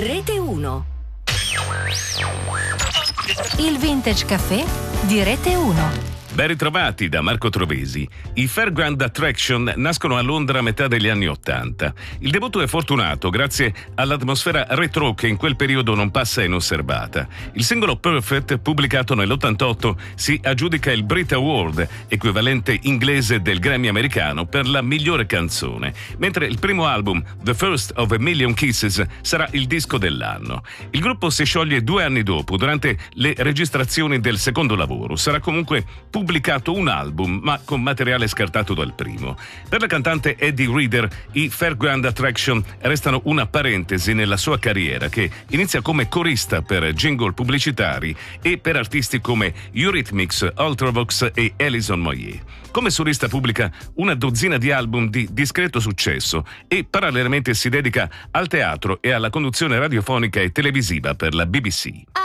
Rete 1. Il Vintage Caffè di Rete 1. Ben ritrovati da Marco Trovesi. I Fairground Attraction nascono a Londra a metà degli anni '80. Il debutto è fortunato grazie all'atmosfera retro che in quel periodo non passa inosservata. Il singolo Perfect, pubblicato nell'88, si aggiudica il Brit Award, equivalente inglese del Grammy americano, per la migliore canzone, mentre il primo album, The First of a Million Kisses, sarà il disco dell'anno. Il gruppo si scioglie 2 anni dopo, durante le registrazioni del secondo lavoro. Sarà comunque pubblicato un album, ma con materiale scartato dal primo. Per la cantante Eddie Reader, i Fairground Attraction restano una parentesi nella sua carriera, che inizia come corista per jingle pubblicitari e per artisti come Eurythmics, Ultravox e Alison Moyet. Come solista pubblica una dozzina di album di discreto successo e parallelamente si dedica al teatro e alla conduzione radiofonica e televisiva per la BBC.